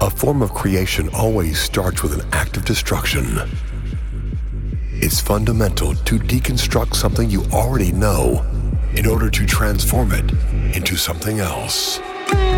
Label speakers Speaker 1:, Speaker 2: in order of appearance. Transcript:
Speaker 1: A form of creation always starts with an act of destruction. It's fundamental to deconstruct something you already know in order to transform it into something else.